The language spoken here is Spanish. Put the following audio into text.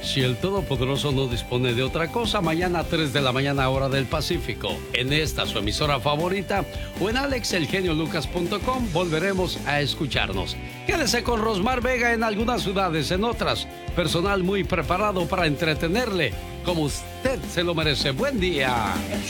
Si el Todopoderoso no dispone de otra cosa, mañana a 3 de la mañana hora del Pacífico, en esta su emisora favorita o en alexelgeniolucas.com volveremos a escucharnos. Quédese con Rosmar Vega en algunas ciudades, en otras, personal muy preparado para entretenerle, como usted se lo merece. Buen día.